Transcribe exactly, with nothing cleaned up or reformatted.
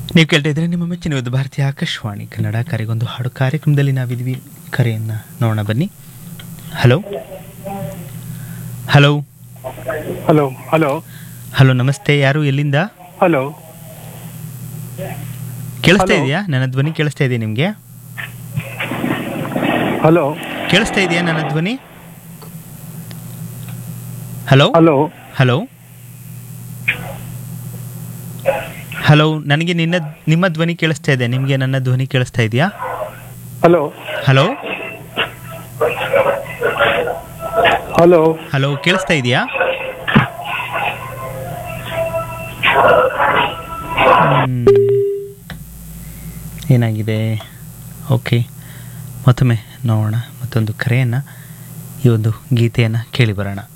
ನೀವು ಕೇಳ್ತಾ ಇದ್ರೆ ನಿಮ್ಮ ಮೆಚ್ಚಿನ ಒಂದು ಭಾರತೀಯ ಆಕಾಶವಾಣಿ ಕನ್ನಡ ಕರೆಗೊಂದು ಹಾಡು ಕಾರ್ಯಕ್ರಮದಲ್ಲಿ ನಾವಿದ್ವಿ. ಕರೆಯನ್ನು ನೋಡೋಣ ಬನ್ನಿ. Hello hello hello hello hello ನಮಸ್ತೆ. ಯಾರು ಎಲ್ಲಿಂದ? ಹಲೋ ಕೇಳಿಸ್ತಾ Hello. ಇದೆಯಾ? ನನ್ನ ಧ್ವನಿ ಕೇಳಿಸ್ತಾ ಇದೆಯಾ ನಿಮಗೆ? ಹಲೋ ಕೇಳಿಸ್ತಾ ಇದೆಯಾ ನನ್ನ ಧ್ವನಿ? ಹಲೋ ಹಲೋ ಹಲೋ ಹಲೋ ನನಗೆ ನಿನ್ನ ನಿಮ್ಮ ಧ್ವನಿ ಕೇಳಿಸ್ತಾ ಇದೆ. ನಿಮಗೆ ನನ್ನ ಧ್ವನಿ ಕೇಳಿಸ್ತಾ ಇದೆಯಾ? ಹಲೋ ಹಲೋ ಹಲೋ ಹಲೋ ಕೇಳಿಸ್ತಾ ಇದೆಯಾ? ಹ್ಮ್. ಏನಾಗಿದೆ? ಓಕೆ, ಮತ್ತೊಮ್ಮೆ ನೋಡೋಣ ಮತ್ತೊಂದು ಕರೆಯನ್ನು, ಈ ಒಂದು ಗೀತೆಯನ್ನು ಕೇಳಿ ಬರೋಣ.